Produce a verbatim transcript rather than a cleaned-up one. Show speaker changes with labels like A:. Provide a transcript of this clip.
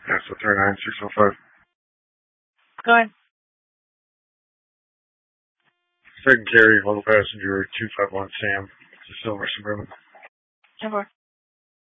A: Yeah, so three nine six oh five.
B: Go ahead.
A: Second carry, level passenger two five one Sam. It's a silver Suburban.
B: ten four.